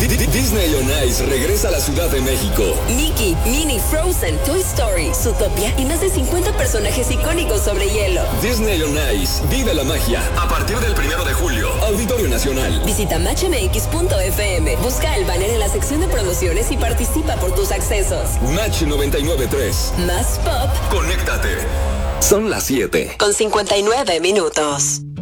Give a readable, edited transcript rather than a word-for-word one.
Disney on Ice regresa a la Ciudad de México. Mickey, Minnie, Frozen, Toy Story, Zootopia y más de 50 personajes icónicos sobre hielo. Disney on Ice, vive la magia. A partir del 1 de julio, Auditorio Nacional. Visita matchmx.fm, busca el banner en la sección de promociones y participa por tus accesos. Match 99.3. Más pop. Conéctate. Son las 7. Con 59 minutos.